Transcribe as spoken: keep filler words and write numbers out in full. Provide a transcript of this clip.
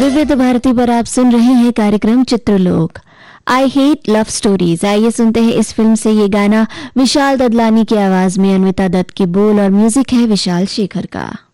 विविध भारती पर आप सुन रहे हैं कार्यक्रम चित्रलोक। I hate love stories. आइए सुनते हैं इस फिल्म से ये गाना विशाल ददलानी की आवाज में, अन्विता दत्त की बोल और म्यूजिक है विशाल शेखर का।